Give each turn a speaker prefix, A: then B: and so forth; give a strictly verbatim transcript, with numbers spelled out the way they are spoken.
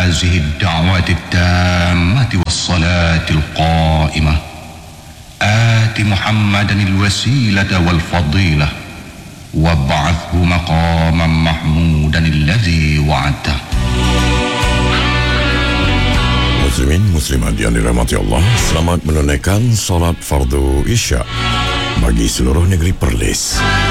A: هذه الدعوة التامة والصلاة القائمة آت محمدا الوسيلة والفضيلة وابعثه مقاما محمودا الذي وعدته.
B: Muslimin muslimat yang dirahmati Allah, selamat menunaikan solat fardu Isya bagi seluruh negeri Perlis.